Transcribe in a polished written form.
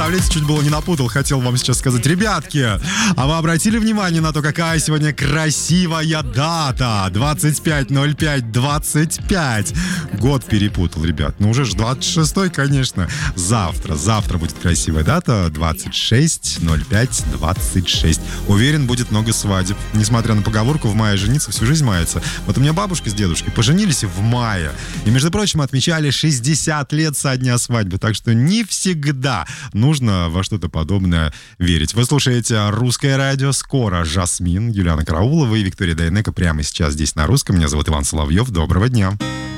представляете, чуть было не напутал. Хотел вам сейчас сказать, ребятки, а вы обратили внимание на то, какая сегодня красивая дата? 25.05.25. Год перепутал, ребят. Ну, уже же 26-й, конечно. Завтра будет красивая дата. 26.05.26. Уверен, будет много свадеб. Несмотря на поговорку, в мае жениться всю жизнь мается. Вот у меня бабушка с дедушкой поженились в мае. И, между прочим, отмечали 60 лет со дня свадьбы. Так что не всегда нужно во что-то подобное верить. Вы слушаете «Русское радио». Скоро Жасмин, Юлиана Караулова и Виктория Дайнеко прямо сейчас здесь на русском. Меня зовут Иван Соловьев. Доброго дня.